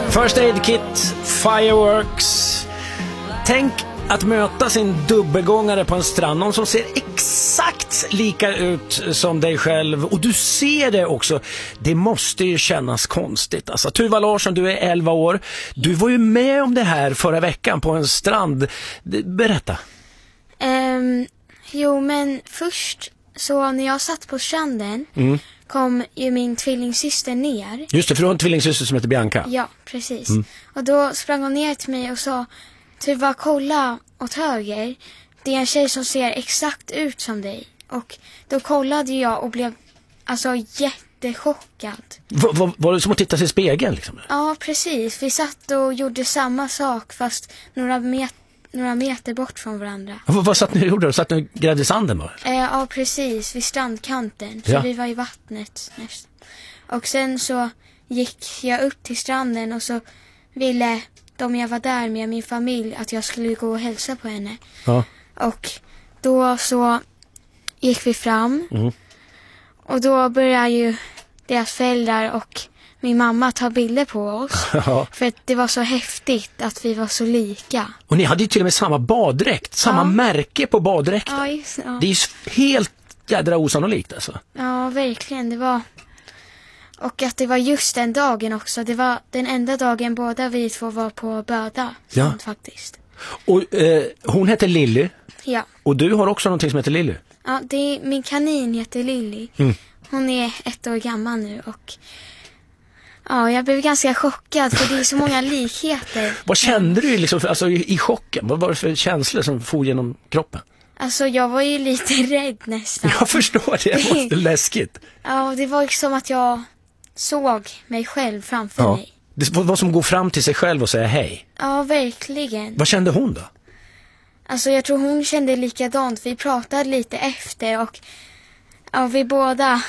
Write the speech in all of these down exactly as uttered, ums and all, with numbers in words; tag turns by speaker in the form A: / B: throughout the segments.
A: First Aid Kit, Fireworks. Tänk att möta sin dubbelgångare på en strand, någon som ser exakt lika ut som dig själv, och du ser det också. Det måste ju kännas konstigt. Alltså, Tuva Larsson, du är elva år. Du var ju med om det här förra veckan på en strand. Berätta.
B: Um, jo, men först så när jag satt på stranden mm. kom ju min tvillingsyster ner.
A: Just det, för du har en tvillingsyster som heter Bianca.
B: Ja, precis. Mm. Och då sprang hon ner till mig och sa: Tuva, kolla åt höger. Det är en tjej som ser exakt ut som dig. Och då kollade jag och blev alltså jättechockad.
A: V- v- var det som att titta sig i spegeln liksom?
B: Ja, precis. Vi satt och gjorde samma sak fast några, met- några meter bort från varandra.
A: V- vad satt ni och gjorde? Satt ni och grävde i sanden bara?
B: Eh, ja, precis. Vid strandkanten. Så
A: ja.
B: vi var i vattnet nästan. Och sen så gick jag upp till stranden och så ville de jag var där med min familj att jag skulle gå och hälsa på henne.
A: Ja.
B: Och då så gick vi fram. Mm. Och då började ju deras föräldrar och min mamma ta bilder på oss. Ja. För att det var så häftigt att vi var så lika.
A: Och ni hade ju till och med samma baddräkt. Samma ja. märke på baddräkten.
B: Ja, just, ja.
A: Det är ju helt jädra osannolikt alltså.
B: Ja, verkligen. Det var... Och att det var just den dagen också. Det var den enda dagen båda vi två var på Böda.
A: Ja.
B: Faktiskt.
A: Och eh, hon heter Lilly.
B: Ja.
A: Och du har också någonting som heter Lilly.
B: Ja, det är, min kanin heter Lilly. Mm. Hon är ett år gammal nu och ja, jag blev ganska chockad för det är så många likheter.
A: Vad kände du liksom, alltså, i, i chocken? Vad var det för känslor som for genom kroppen?
B: Alltså jag var ju lite rädd nästan.
A: Jag förstår det, det var läskigt.
B: Ja, det var som att jag såg mig själv framför
A: ja.
B: mig.
A: Det var som att gå fram till sig själv och säga hej.
B: Ja, verkligen.
A: Vad kände hon då?
B: Alltså jag tror hon kände likadant. Vi pratade lite efter och ja, vi båda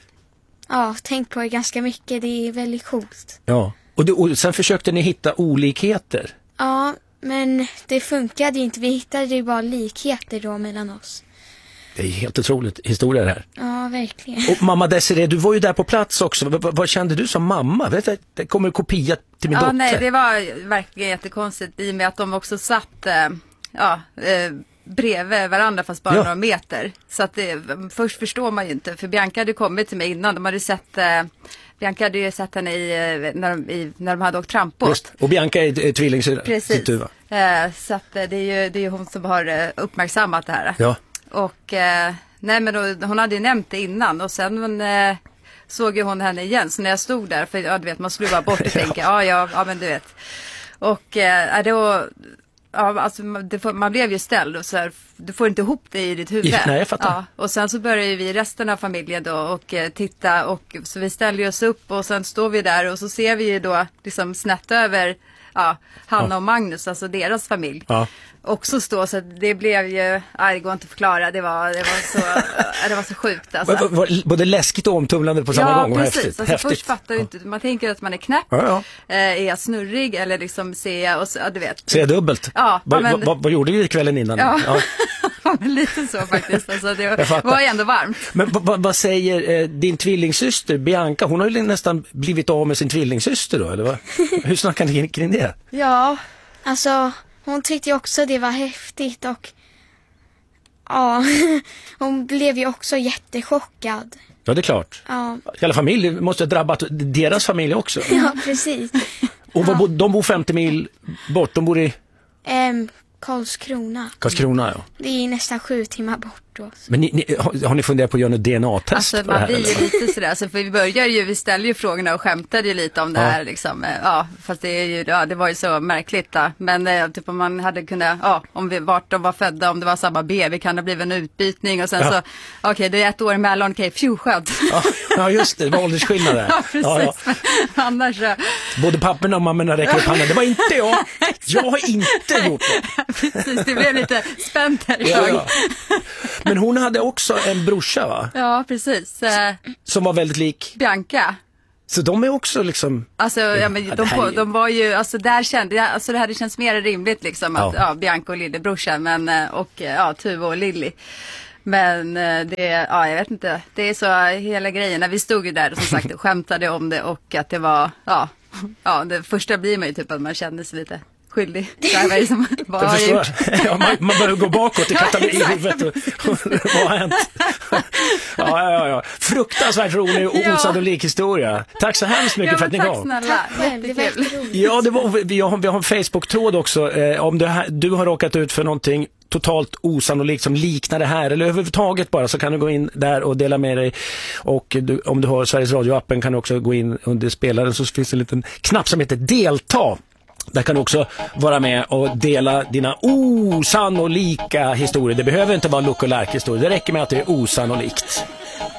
B: ja, tänkt på det ganska mycket. Det är väldigt coolt.
A: Ja, och, det, och sen försökte ni hitta olikheter.
B: Ja, men det funkade inte. Vi hittade ju bara likheter då mellan oss.
A: Det är helt otroligt historia det här.
B: Ja, verkligen.
A: Och mamma Desiree, du var ju där på plats också. V- vad kände du som mamma? Vet du, det kommer kopia till min
C: ja,
A: dotter.
C: Nej, det var verkligen jättekonstigt i och med att de också satt eh, ja, eh, bredvid varandra fast bara ja. några meter. Så att det, först förstår man ju inte. För Bianca hade kommit till mig innan. De hade sett... Eh, Bianca hade ju sett henne i, när, de, i, när de hade åkt trampbåt.
A: Just. Och Bianca är, är tvillingsyra.
C: Precis. Eh, så att det är ju det är ju hon som har uppmärksammat det här.
A: Ja.
C: Och eh, nej men då, hon hade ju nämnt det innan och sen eh, såg ju hon henne igen. Så när jag stod där, för ja, du vet man skulle bara bort och tänka, ja, ja, ja men du vet. Och eh, då, ja, alltså, det får, man blev ju ställd och så här, du får inte ihop det i ditt huvud.
A: Ja, nej, jag fattar.
C: Ja, och sen så började vi resten av familjen då och eh, titta och så vi ställde oss upp och sen står vi där och så ser vi ju då liksom snett över ja, Hanna ja. och Magnus, alltså deras familj. Ja. Också stå så det blev ju, nej, det går inte att förklara, det var, det var så det var så sjukt alltså.
A: Både läskigt och omtumlande på samma
C: ja,
A: gång.
C: Ja, precis.
A: Häftigt.
C: Alltså,
A: Häftigt.
C: Först fattar du inte, man tänker att man är knäpp, ja, ja. Eh, är jag snurrig eller liksom ser jag, och så, ja, du vet.
A: Ser jag dubbelt?
C: Ja.
A: Va,
C: men...
A: va, va, vad gjorde vi kvällen innan?
C: Ja, ja. Men lite så faktiskt, alltså, det var ju ändå varmt.
A: Men va, va, vad säger eh, din tvillingsyster Bianca, hon har ju nästan blivit av med sin tvillingsyster då, eller vad? Hur snackar ni kring det?
B: Ja, alltså... Hon tyckte ju också det var häftigt och ja, hon blev ju också jättechockad.
A: Ja, det är klart.
B: Ja.
A: Hela familjen måste ha drabbat deras familj också.
B: Ja, precis.
A: Och
B: ja.
A: de bor femtio mil bort, de bor i...
B: Um, Karlskrona.
A: Karlskrona, ja.
B: Det är nästan sju timmar bort då.
A: Men ni, ni, har, har ni funderat på att göra något D N A-test
C: alltså,
A: på det här?
C: Man blir ju lite sådär, alltså, för vi börjar ju, vi ställer ju frågorna och skämtade ju lite om det ja. här liksom. Ja, fast det, är ju, ja, det var ju så märkligt då. Men eh, typ om man hade kunnat, ja, om vi, vart de var födda, om det var samma B, vi kan ha blivit en utbytning och sen ja. så, okej, okay, det är ett år emellan, okej, okay, fju skönt.
A: Ja, ja, just det, det var åldersskillnader.
C: Ja, precis. Ja, ja. Men annars så...
A: Både papporna och mammorna räcker upp handen, det var inte jag. Jag har inte gjort det.
C: Precis, det blev lite spänt här ett
A: ja, ja. Men hon hade också en brorsa, va?
C: Ja, precis.
A: Som var väldigt lik
C: Bianca.
A: Så de är också liksom...
C: Alltså, ja, men de,
A: är...
C: de var ju, alltså där kände jag, alltså det hade känts mer rimligt liksom att, ja, ja Bianca och lillebrorsan, men, och ja, Tuva och Lilly. Men det, ja, jag vet inte, det är så hela grejen, när vi stod ju där och som sagt skämtade om det och att det var, ja, ja, det första blir man ju typ att man känner sig lite skyldig. Vad är det som, vad har jag gjort?
A: Ja, man, man börjar gå bakåt i, katalog, i huvudet. Och, vad har hänt? Ja, ja, ja. Fruktansvärt rolig och osannolik historia. Tack så hemskt mycket
C: ja,
A: för att ni
C: tack
A: gav.
C: Snälla.
B: Jättekul.
A: Ja, det var, vi har, vi har en Facebook-tråd också. Eh, om du, du har råkat ut för någonting totalt osannolikt som liknar det här eller överhuvudtaget bara, så kan du gå in där och dela med dig. Och du, om du har Sveriges Radio-appen kan du också gå in under spelaren, så finns det en liten knapp som heter delta. Där kan du också vara med och dela dina osannolika historier. Det behöver inte vara look och lark historier. Det räcker med att det är osannolikt.